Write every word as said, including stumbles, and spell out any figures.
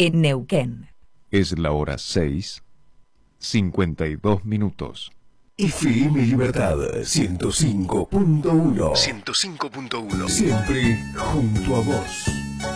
en Neuquén. Es la hora seis, cincuenta y dos minutos. F M Libertad ciento cinco punto uno. ciento cinco punto uno. Siempre junto a vos.